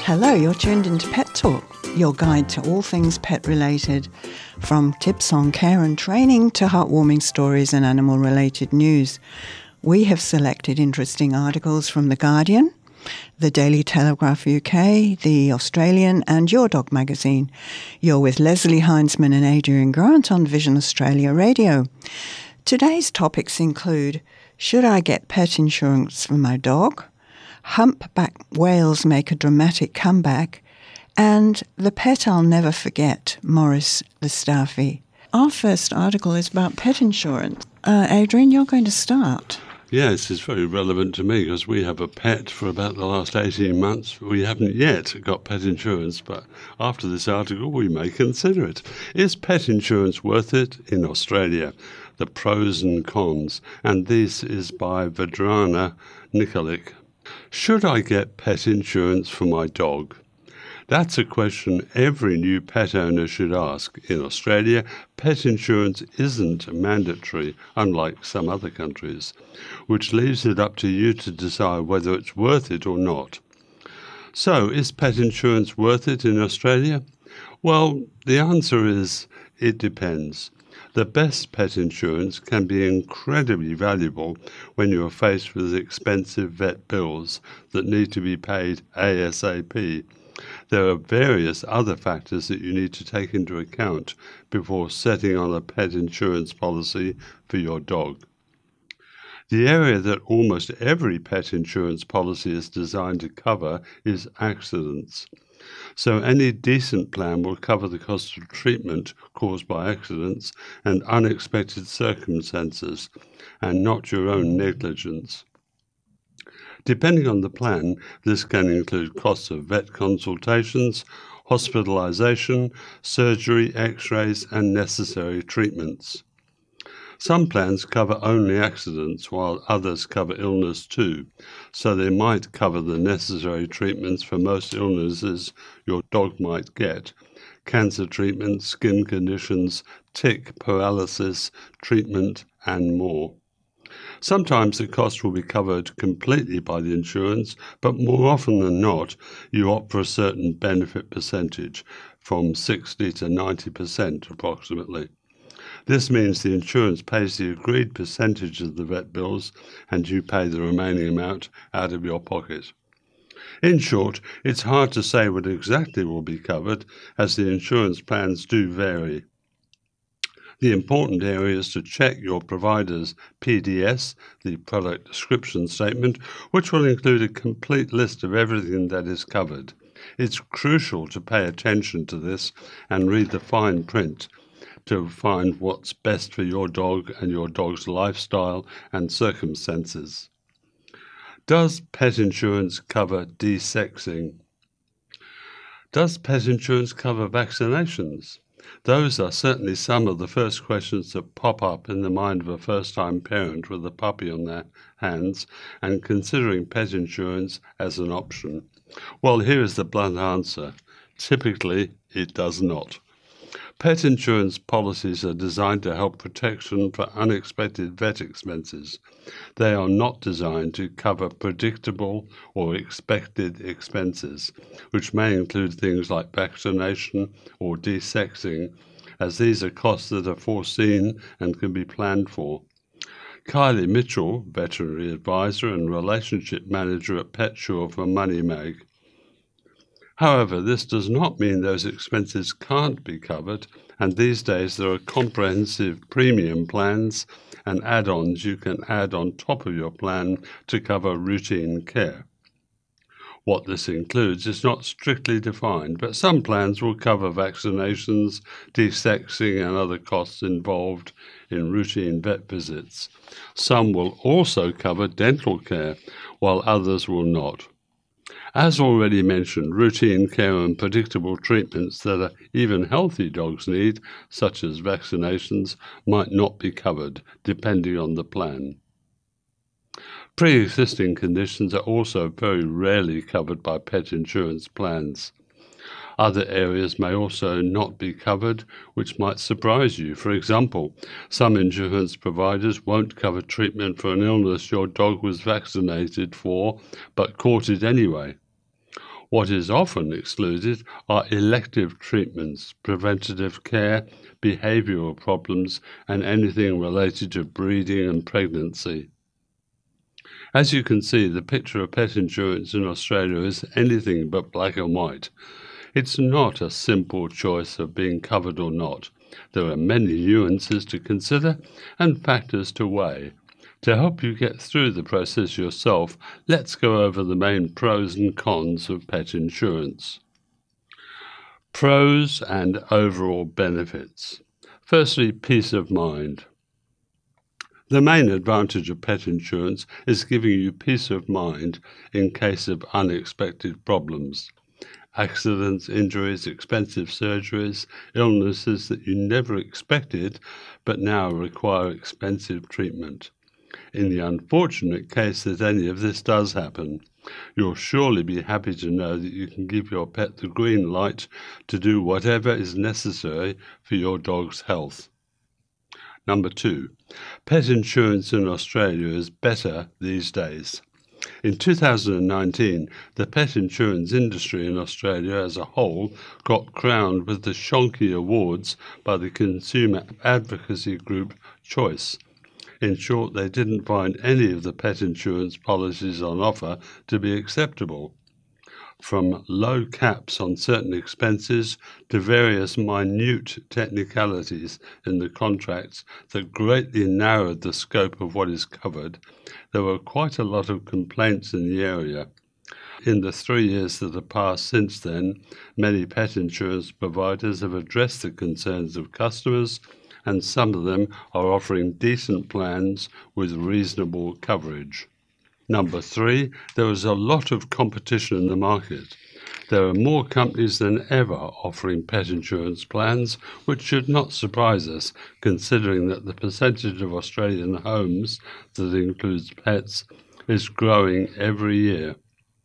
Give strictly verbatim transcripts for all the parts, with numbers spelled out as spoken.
Hello, you're tuned into Pet Talk, your guide to all things pet related, from tips on care and training to heartwarming stories and animal related news. We have selected interesting articles from The Guardian, The Daily Telegraph U K, The Australian and Your Dog magazine. You're with Leslie Heinzman and Adrian Grant on Vision Australia Radio. Today's topics include, should I get pet insurance for my dog? Humpback whales make a dramatic comeback, and the pet I'll never forget, Morris the Staffy. Our first article is about pet insurance. Uh, Adrian, you're going to start. Yes, it's very relevant to me because we have a pet for about the last eighteen months. We haven't yet got pet insurance, but after this article we may consider it. Is pet insurance worth it in Australia? The pros and cons. And this is by Vedrana Nikolic. Should I get pet insurance for my dog? That's a question every new pet owner should ask. In Australia, pet insurance isn't mandatory, unlike some other countries, which leaves it up to you to decide whether it's worth it or not. So, is pet insurance worth it in Australia? Well, the answer is, it depends. The best pet insurance can be incredibly valuable when you are faced with expensive vet bills that need to be paid ASAP. There are various other factors that you need to take into account before setting on a pet insurance policy for your dog. The area that almost every pet insurance policy is designed to cover is accidents. So any decent plan will cover the cost of treatment caused by accidents and unexpected circumstances, and not your own negligence. Depending on the plan, this can include costs of vet consultations, hospitalisation, surgery, x-rays and necessary treatments. Some plans cover only accidents, while others cover illness too, so they might cover the necessary treatments for most illnesses your dog might get: cancer treatment, skin conditions, tick, paralysis, treatment, and more. Sometimes the cost will be covered completely by the insurance, but more often than not, you opt for a certain benefit percentage, from sixty to ninety percent approximately. This means the insurance pays the agreed percentage of the vet bills and you pay the remaining amount out of your pocket. In short, it's hard to say what exactly will be covered, as the insurance plans do vary. The important area is to check your provider's P D S, the product description statement, which will include a complete list of everything that is covered. It's crucial to pay attention to this and read the fine print to find what's best for your dog and your dog's lifestyle and circumstances. Does pet insurance cover desexing? Does pet insurance cover vaccinations? Those are certainly some of the first questions that pop up in the mind of a first-time parent with a puppy on their hands and considering pet insurance as an option. Well, here is the blunt answer. Typically, it does not. Pet insurance policies are designed to help protection for unexpected vet expenses. They are not designed to cover predictable or expected expenses, which may include things like vaccination or desexing, as these are costs that are foreseen and can be planned for. Kylie Mitchell, veterinary advisor and relationship manager at PetSure for MoneyMag. However, this does not mean those expenses can't be covered, and these days there are comprehensive premium plans and add-ons you can add on top of your plan to cover routine care. What this includes is not strictly defined, but some plans will cover vaccinations, desexing and other costs involved in routine vet visits. Some will also cover dental care, while others will not. As already mentioned, routine care and predictable treatments that even healthy dogs need, such as vaccinations, might not be covered, depending on the plan. Pre-existing conditions are also very rarely covered by pet insurance plans. Other areas may also not be covered, which might surprise you. For example, some insurance providers won't cover treatment for an illness your dog was vaccinated for, but caught it anyway. What is often excluded are elective treatments, preventative care, behavioural problems, and anything related to breeding and pregnancy. As you can see, the picture of pet insurance in Australia is anything but black and white. It's not a simple choice of being covered or not. There are many nuances to consider and factors to weigh. To help you get through the process yourself, let's go over the main pros and cons of pet insurance. Pros and overall benefits. Firstly, peace of mind. The main advantage of pet insurance is giving you peace of mind in case of unexpected problems. Accidents, injuries, expensive surgeries, illnesses that you never expected but now require expensive treatment. In the unfortunate case that any of this does happen, you'll surely be happy to know that you can give your pet the green light to do whatever is necessary for your dog's health. Number two, pet insurance in Australia is better these days. In two thousand nineteen, the pet insurance industry in Australia as a whole got crowned with the Shonky Awards by the consumer advocacy group Choice. In short, they didn't find any of the pet insurance policies on offer to be acceptable. From low caps on certain expenses to various minute technicalities in the contracts that greatly narrowed the scope of what is covered, there were quite a lot of complaints in the area. In the three years that have passed since then, many pet insurance providers have addressed the concerns of customers, and some of them are offering decent plans with reasonable coverage. Number three, there is a lot of competition in the market. There are more companies than ever offering pet insurance plans, which should not surprise us, considering that the percentage of Australian homes that includes pets is growing every year.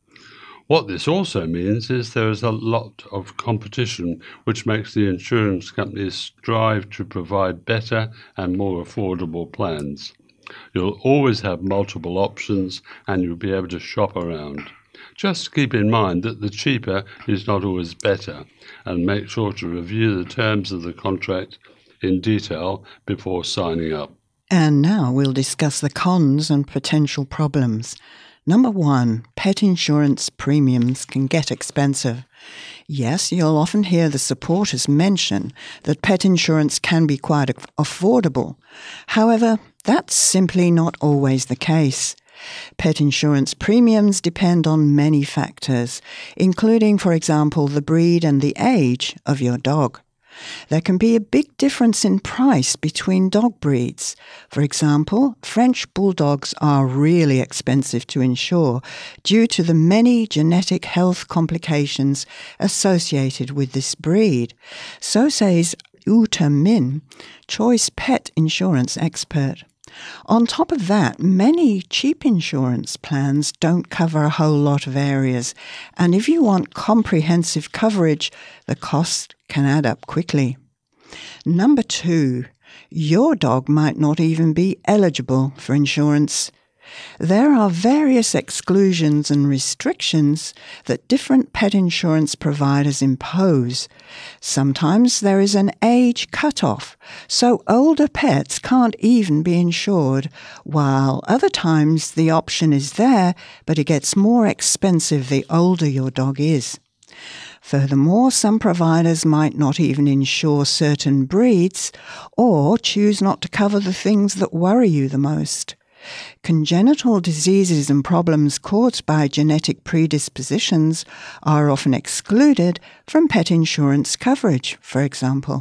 What this also means is there is a lot of competition, which makes the insurance companies strive to provide better and more affordable plans. You'll always have multiple options and you'll be able to shop around. Just keep in mind that the cheaper is not always better, and make sure to review the terms of the contract in detail before signing up. And now we'll discuss the cons and potential problems. Number one, pet insurance premiums can get expensive. Yes, you'll often hear the supporters mention that pet insurance can be quite affordable. However, that's simply not always the case. Pet insurance premiums depend on many factors, including, for example, the breed and the age of your dog. There can be a big difference in price between dog breeds. For example, French bulldogs are really expensive to insure due to the many genetic health complications associated with this breed. So says Uta Min, Choice pet insurance expert. On top of that, many cheap insurance plans don't cover a whole lot of areas, and if you want comprehensive coverage, the cost can add up quickly. Number two, your dog might not even be eligible for insurance. There are various exclusions and restrictions that different pet insurance providers impose. Sometimes there is an age cutoff, so older pets can't even be insured, while other times the option is there, but it gets more expensive the older your dog is. Furthermore, some providers might not even insure certain breeds or choose not to cover the things that worry you the most. Congenital diseases and problems caused by genetic predispositions are often excluded from pet insurance coverage, for example.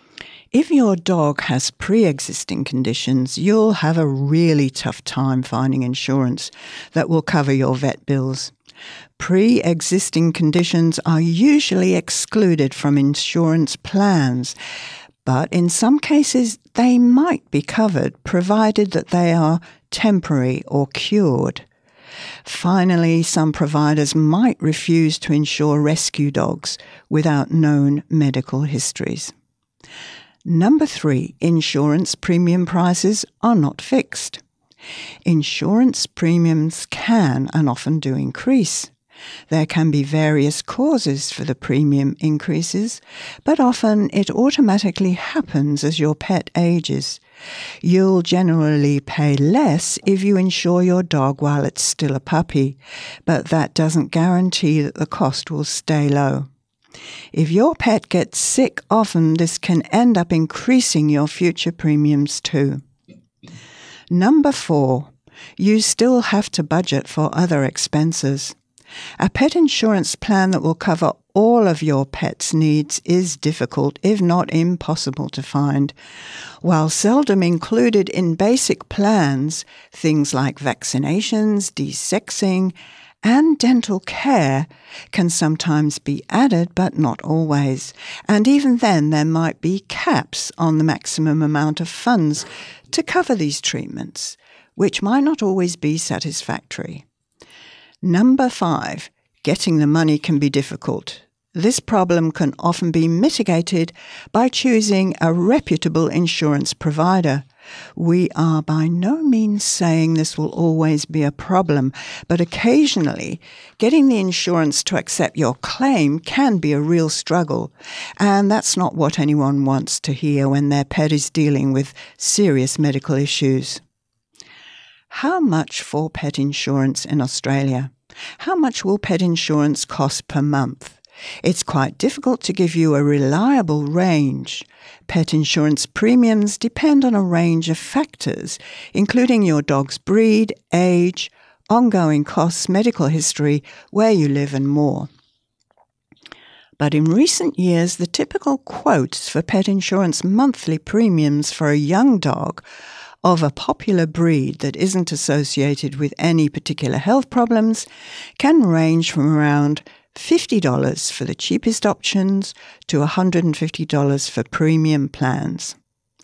If your dog has pre-existing conditions, you'll have a really tough time finding insurance that will cover your vet bills. Pre-existing conditions are usually excluded from insurance plans, but in some cases they might be covered, provided that they are temporary or cured. Finally, some providers might refuse to insure rescue dogs without known medical histories. Number three, insurance premium prices are not fixed. Insurance premiums can and often do increase. There can be various causes for the premium increases, but often it automatically happens as your pet ages. You'll generally pay less if you insure your dog while it's still a puppy, but that doesn't guarantee that the cost will stay low. If your pet gets sick often, this can end up increasing your future premiums too. Number four, you still have to budget for other expenses. A pet insurance plan that will cover all of your pet's needs is difficult, if not impossible, to find. While seldom included in basic plans, things like vaccinations, desexing, and dental care can sometimes be added, but not always. And even then, there might be caps on the maximum amount of funds to cover these treatments, which might not always be satisfactory. Number five, getting the money can be difficult. This problem can often be mitigated by choosing a reputable insurance provider. We are by no means saying this will always be a problem, but occasionally getting the insurance to accept your claim can be a real struggle, and that's not what anyone wants to hear when their pet is dealing with serious medical issues. How much for pet insurance in Australia? How much will pet insurance cost per month? It's quite difficult to give you a reliable range. Pet insurance premiums depend on a range of factors, including your dog's breed, age, ongoing costs, medical history, where you live, and more. But in recent years, the typical quotes for pet insurance monthly premiums for a young dog of a popular breed that isn't associated with any particular health problems can range from around fifty dollars for the cheapest options to one hundred fifty dollars for premium plans.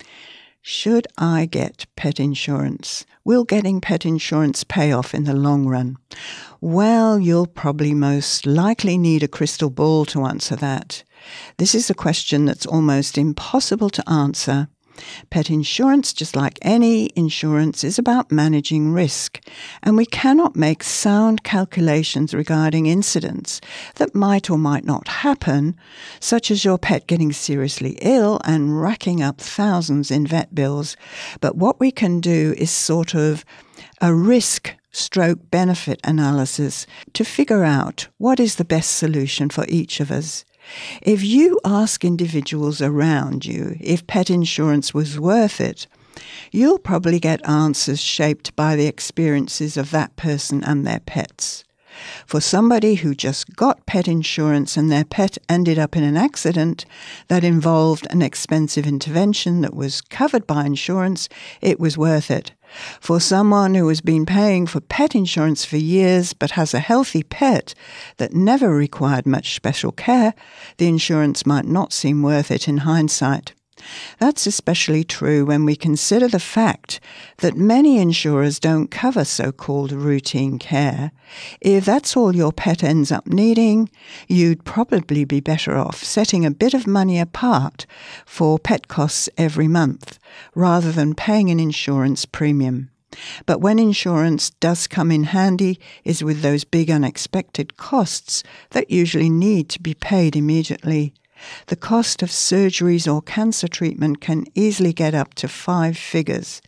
Should I get pet insurance? Will getting pet insurance pay off in the long run? Well, you'll probably most likely need a crystal ball to answer that. This is a question that's almost impossible to answer. Pet insurance, just like any insurance, is about managing risk, and we cannot make sound calculations regarding incidents that might or might not happen, such as your pet getting seriously ill and racking up thousands in vet bills. But what we can do is sort of a risk stroke benefit analysis to figure out what is the best solution for each of us. If you ask individuals around you if pet insurance was worth it, you'll probably get answers shaped by the experiences of that person and their pets. For somebody who just got pet insurance and their pet ended up in an accident that involved an expensive intervention that was covered by insurance, it was worth it. For someone who has been paying for pet insurance for years but has a healthy pet that never required much special care, the insurance might not seem worth it in hindsight. That's especially true when we consider the fact that many insurers don't cover so-called routine care. If that's all your pet ends up needing, you'd probably be better off setting a bit of money apart for pet costs every month, rather than paying an insurance premium. But when insurance does come in handy is with those big unexpected costs that usually need to be paid immediately. The cost of surgeries or cancer treatment can easily get up to five figures.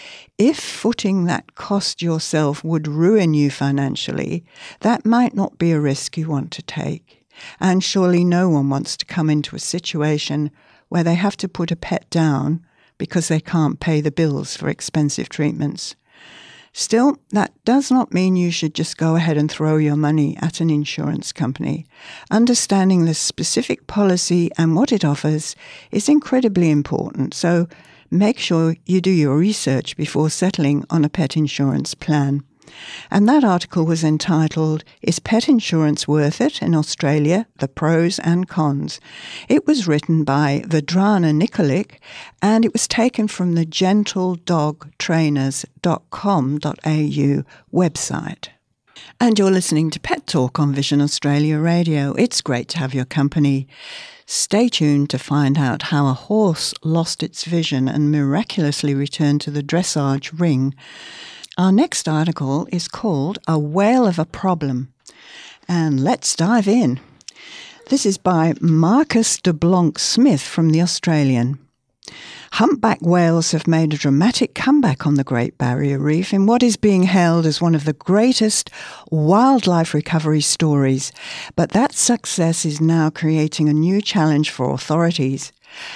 If footing that cost yourself would ruin you financially, that might not be a risk you want to take. And surely no one wants to come into a situation where they have to put a pet down because they can't pay the bills for expensive treatments. Still, that does not mean you should just go ahead and throw your money at an insurance company. Understanding the specific policy and what it offers is incredibly important, so make sure you do your research before settling on a pet insurance plan. And that article was entitled, "Is Pet Insurance Worth It in Australia? The Pros and Cons." It was written by Vedrana Nikolic, and it was taken from the gentle dog trainers dot com dot a u website. And you're listening to Pet Talk on Vision Australia Radio. It's great to have your company. Stay tuned to find out how a horse lost its vision and miraculously returned to the dressage ring. Our next article is called "A Whale of a Problem," And let's dive in. This is by Marcus de Blanc-Smith from The Australian. Humpback whales have made a dramatic comeback on the Great Barrier Reef in what is being hailed as one of the greatest wildlife recovery stories. But that success is now creating a new challenge for authorities.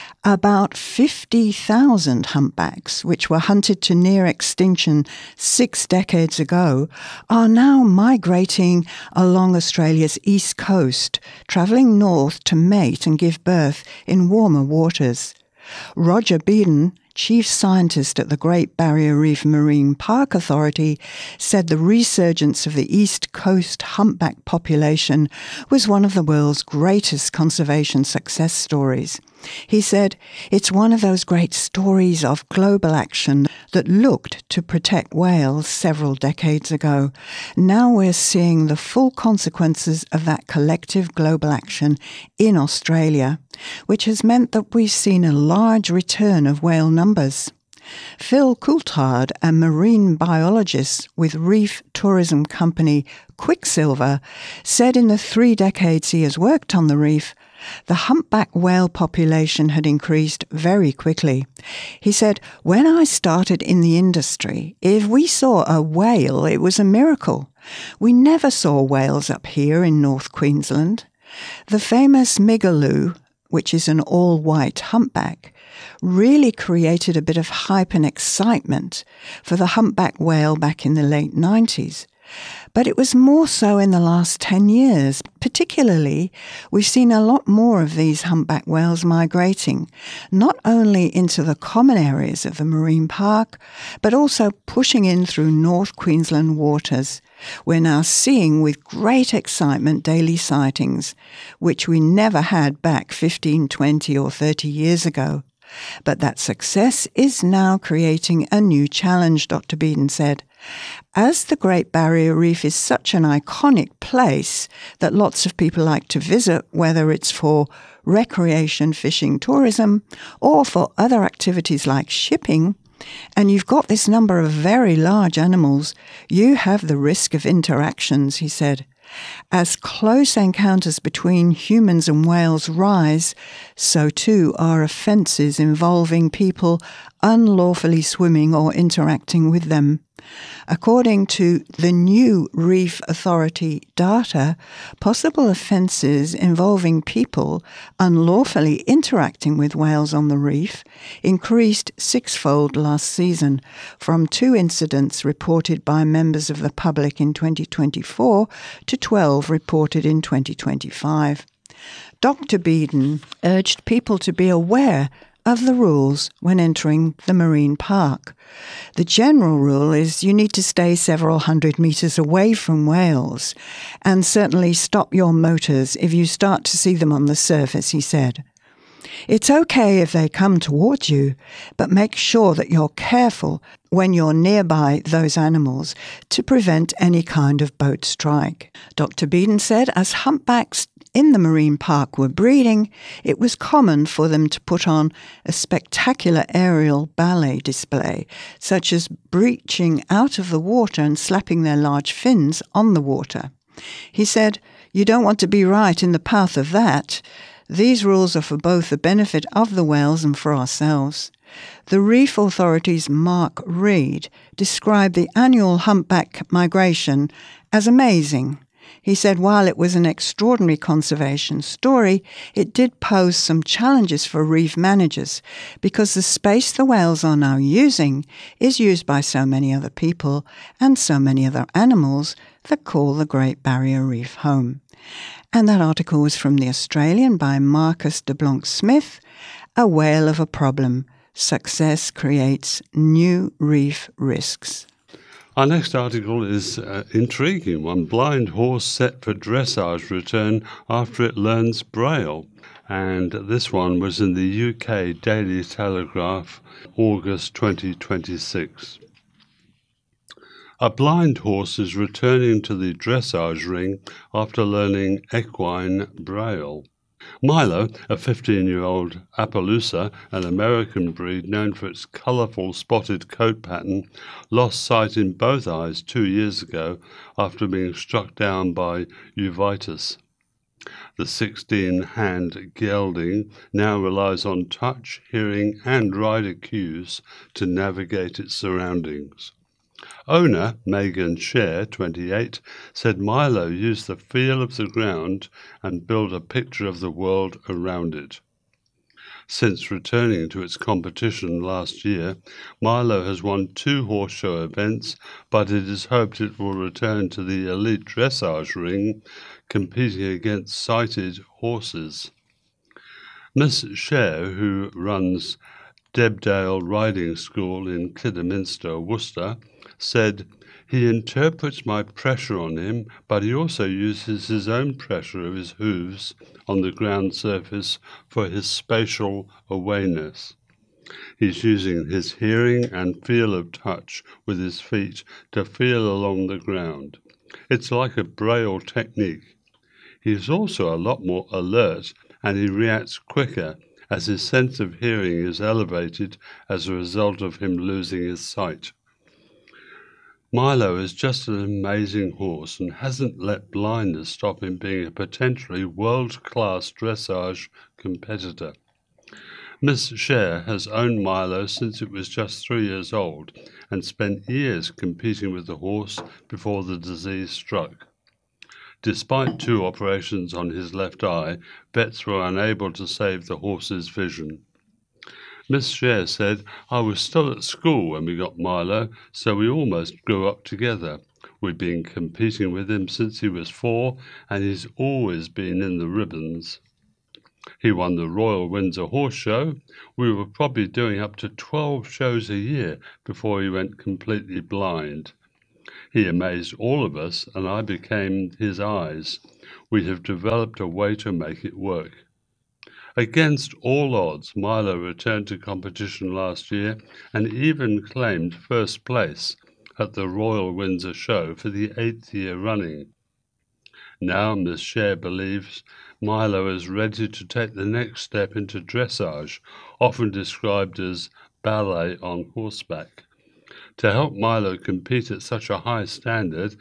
About fifty thousand humpbacks, which were hunted to near extinction six decades ago, are now migrating along Australia's east coast, travelling north to mate and give birth in warmer waters. Roger Beeden, chief scientist at the Great Barrier Reef Marine Park Authority, said the resurgence of the East Coast humpback population was one of the world's greatest conservation success stories. He said, "It's one of those great stories of global action that looked to protect whales several decades ago. Now we're seeing the full consequences of that collective global action in Australia, which has meant that we've seen a large return of whale numbers." Phil Coulthard, a marine biologist with reef tourism company Quicksilver, said in the three decades he has worked on the reef, the humpback whale population had increased very quickly. He said, "When I started in the industry, if we saw a whale, it was a miracle. We never saw whales up here in North Queensland. The famous Migaloo, which is an all-white humpback, really created a bit of hype and excitement for the humpback whale back in the late nineties. But it was more so in the last ten years. Particularly, we've seen a lot more of these humpback whales migrating, not only into the common areas of the marine park, but also pushing in through North Queensland waters. We're now seeing with great excitement daily sightings, which we never had back fifteen, twenty or thirty years ago. But that success is now creating a new challenge," Doctor Beeden said. "As the Great Barrier Reef is such an iconic place that lots of people like to visit, whether it's for recreation, fishing, tourism, or for other activities like shipping, and you've got this number of very large animals, you have the risk of interactions," he said. "As close encounters between humans and whales rise, so too are offences involving people unlawfully swimming or interacting with them. According to the new Reef Authority data, possible offences involving people unlawfully interacting with whales on the reef increased sixfold last season, from two incidents reported by members of the public in twenty twenty-four to twelve reported in twenty twenty-five. Doctor Beeden urged people to be aware of the rules when entering the marine park. The general rule is you need to stay several hundred metres away from whales, and certainly stop your motors if you start to see them on the surface, he said. It's okay if they come towards you, but make sure that you're careful when you're nearby those animals to prevent any kind of boat strike. Doctor Beeden said as humpbacks in the marine park were breeding, it was common for them to put on a spectacular aerial ballet display, such as breaching out of the water and slapping their large fins on the water. He said, "You don't want to be right in the path of that. These rules are for both the benefit of the whales and for ourselves." The Reef Authority's Mark Reed described the annual humpback migration as amazing. He said while it was an extraordinary conservation story, it did pose some challenges for reef managers because the space the whales are now using is used by so many other people and so many other animals that call the Great Barrier Reef home. And that article was from The Australian by Marcus de Blanc-Smith, A Whale of a Problem. Success creates new reef risks. Our next article is an intriguing one. Blind horse set for dressage return after it learns Braille. And this one was in the U K Daily Telegraph, August twenty twenty-six. A blind horse is returning to the dressage ring after learning equine Braille. Milo, a fifteen-year-old Appaloosa, an American breed known for its colourful spotted coat pattern, lost sight in both eyes two years ago after being struck down by uveitis. The sixteen-hand gelding now relies on touch, hearing and rider cues to navigate its surroundings. Owner Megan Scher, twenty-eight, said Milo used the feel of the ground and built a picture of the world around it. Since returning to its competition last year, Milo has won two horse show events, but it is hoped it will return to the elite dressage ring, competing against sighted horses. Miss Scher, who runs Debdale Riding School in Kidderminster, Worcester, said, "He interprets my pressure on him, but he also uses his own pressure of his hooves on the ground surface for his spatial awareness. He's using his hearing and feel of touch with his feet to feel along the ground. It's like a braille technique. He's also a lot more alert and he reacts quicker as his sense of hearing is elevated as a result of him losing his sight. Milo is just an amazing horse and hasn't let blindness stop him being a potentially world-class dressage competitor." Miss Scher has owned Milo since it was just three years old and spent years competing with the horse before the disease struck. Despite two operations on his left eye, vets were unable to save the horse's vision. Miss Scher said, "I was still at school when we got Milo, so we almost grew up together. We've been competing with him since he was four, and he's always been in the ribbons. He won the Royal Windsor Horse Show. We were probably doing up to twelve shows a year before he went completely blind. He amazed all of us, and I became his eyes. We have developed a way to make it work." Against all odds, Milo returned to competition last year and even claimed first place at the Royal Windsor Show for the eighth year running. Now Miss Scher believes Milo is ready to take the next step into dressage, often described as ballet on horseback. To help Milo compete at such a high standard,